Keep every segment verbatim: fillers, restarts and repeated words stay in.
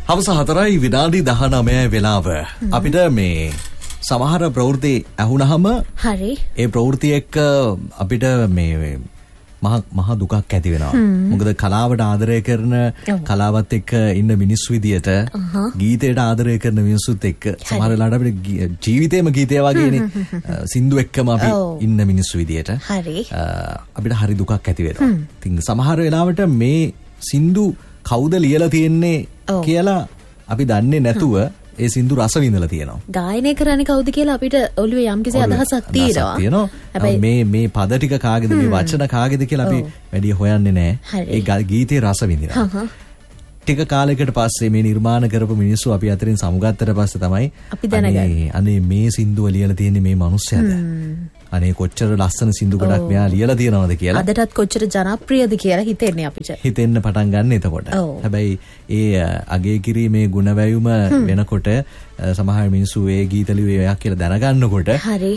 හවස හතරයි විනාඩි දහනවය වෙලාව. අපිට මේ සමහර ප්‍රවෘත්ති ඇහුනහම හරි ඒ ප්‍රවෘත්ති එක්ක අපිට මේ මහ මහ දුකක් ඇති වෙනවා. මොකද කලාවට ආදරය කරන කලාවත් එක්ක ඉන්න මිනිස්සු විදියට ගීතයට ආදරය කරන මිනිස්සුත් එක්ක සමහර වෙලාවට අපිට ජීවිතේම ගීතය වගේනේ සින්දු එක්කම අපි ඉන්න මිනිස්සු විදියට හරි අපිට හරි දුකක් ඇති වෙනවා. ඉතින් සමහර වෙලාවට මේ සින්දු කවුද ලියලා තියෙන්නේ කියලා අපි දන්නේ නැතුව ඒ සින්දු රස විඳලා තියෙනවා. ගායනය කරන්නේ කවුද කියලා අපිට ඔළුවේ යම්කිසි අදහසක් තියෙනවා. හැබැයි මේ මේ පද ටික කාගේද මේ වචන කාගේද කියලා අපි වැඩි හොයන්නේ නැහැ. ඒ ගීතේ රස විඳිනවා. ටික කාලයකට පස්සේ මේ නිර්මාණ කරපු මිනිස්සු අපි අතරින් සමුගත්තට පස්සේ තමයි අපි දැනගන්නේ. අනේ මේ සින්දුව ලියලා තියෙන්නේ මේ මිනිස්සයාද? අනේ කොච්චර ලස්සන සින්දු ගොඩක් මෙයා ලියලා තියෙනවද කියලා. අදටත් කොච්චර ජනප්‍රියද කියලා හිතෙන්නේ අපිට. හිතෙන්න පටන් ගන්න එතකොට. හැබැයි ඒ අගේ කිරීමේ ගුණ වැයුම වෙනකොට සමහර මිනිස්සු ඒ ගීත ලියුවේ ඔයක් කියලා දැනගන්නකොට හරි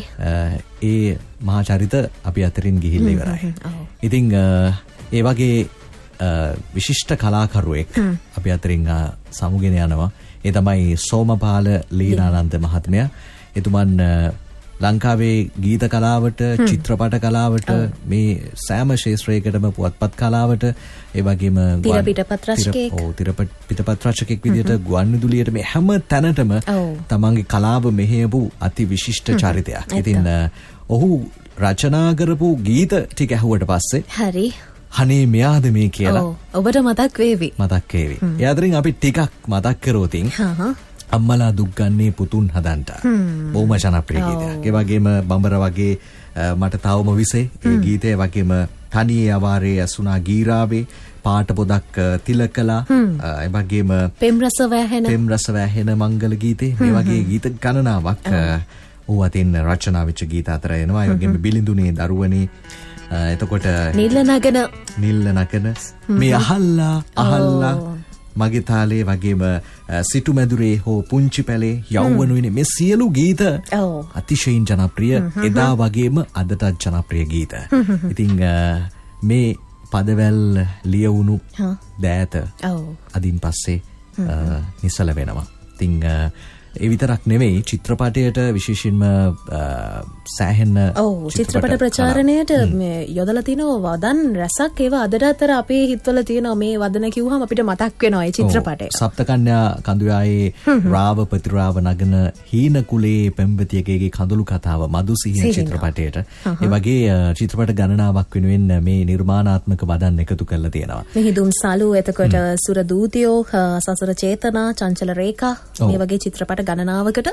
ඒ මහා චරිත අපි අතරින් ගිහිල්ලා ඉවරයි. ඉතින් ඒ වගේ විශිෂ්ට කලාකරුවෙක් අපි අතරින් සමුගෙන යනවා. ඒ තමයි සෝමපාල ලීනානන්ද මහත්මයා. එතුමන් ලංකාවේ ගීත කලාවට, චිත්‍රපට කලාවට, මේ සෑම ශාස්ත්‍රයකටම පුවත්පත් කලාවට, ඒ වගේම තිර පිටපත් රචකයෙක්, ඔව් තිර පිටපත් රචකයෙක් විදිහට ගුවන් විදුලියට මේ හැම තැනටම තමන්ගේ කලාව මෙහෙයපු අති විශිෂ්ට චරිතයක්. ඉතින් ඔහු රචනා කරපු ගීත ටික ඇහුවට පස්සේ හරි අනේ මෙයාද මේ කියලා ඔබට මතක් වේවි. මතක් වේවි. ඒ අතරින් අපි ටිකක් මතක් කරෝතින් අම්මලා දුක් ගන්නේ පුතුන් හදන්ට. බොහොම ජනප්‍රිය ගීතයක්. ඒ වගේම බඹර වගේ මට තවම විසේ ඒ ගීතය වගේම තනියේ අවාරේ ඇසුනා ගීරාවේ පාට පොදක් තිලකලා ඒ වගේම පෙම් රස වැහෙන පෙම් රස වැහෙන මංගල ගීතේ මේ වගේ ගීත ගණනාවක් ඌ අතින් රචනා වෙච්ච ගීත අතර එනවා. ඒ වගේම බිලිඳුනේ දරුවනේ එතකොට නිල්ල නගන නිල්ල නගන මේ අහල්ලා අහල්ලා මගේ තාලේ වගේම සිටු මැදුරේ හෝ පුංචි පැලේ යෞවනුනේ මේ සියලු ගීත අතිශයින් ජනප්‍රිය. එදා වගේම අදටත් ජනප්‍රිය ගීත. ඉතින් මේ පදවැල් ලියවුණු දෑත අදින් පස්සේ නිසල වෙනවා. ඉතින් ඒ විතරක් නෙවෙයි චිත්‍රපටයට විශේෂයෙන්ම සෑහෙන ඔව් චිත්‍රපට ප්‍රචාරණයට මේ යොදලා තිනවා වදන් රසක්. ඒවා අදටත් අපේ හිතවල තියෙනවා. මේ වදන කිව්වම අපිට මතක් වෙනවා ඒ චිත්‍රපටය. සප්තකන්‍යා කඳුයායේ රාව ප්‍රතිරාව නගන හීන කුලේ පෙම්වතියකගේ කඳුළු කතාව මදුසිහින චිත්‍රපටයට ඒ වගේ චිත්‍රපට ගණනාවක් වෙනුවෙන් මේ නිර්මාණාත්මක වදන් එකතු කරලා තියෙනවා. මිහිඳුන් සලු, එතකොට සුර දූතියෝ, සසර චේතනා, චංචල රේඛා මේ වගේ චිත්‍රපට ගණනාවකට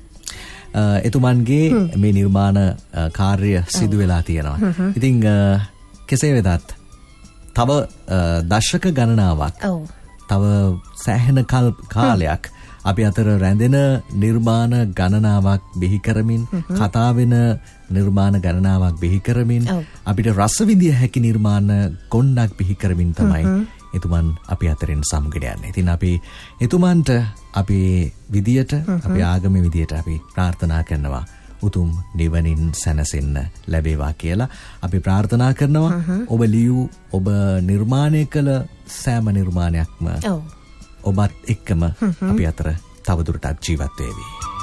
එතුමන්ගේ මේ නිර්මාණ කාර්ය සිදු වෙලා තියෙනවා. ඉතින් කෙසේ වෙතත් තව දශක ගණනාවක් තව සෑහෙන කාලයක් අපි අතර රැඳෙන නිර්මාණ ගණනාවක් බිහි කරමින්, කතා වෙන නිර්මාණ ගණනාවක් බිහි කරමින්, අපිට රස විඳිය හැකි නිර්මාණ ගොන්නක් බිහි කරමින් තමයි එතුමන් අපි අතරින් සමුගෙන යන්නේ. ඉතින් අපි එතුමන්ට අපේ විදියට, අපේ ආගමේ විදියට අපි ප්‍රාර්ථනා කරනවා උතුම් නිවනින් සැනසෙන්න ලැබේවා කියලා අපි ප්‍රාර්ථනා කරනවා. ඔබ ලියූ, ඔබ නිර්මාණය කළ සෑම නිර්මාණයක්ම ඔබත් එක්කම අපි අතර තවදුරටත් ජීවත් වේවි.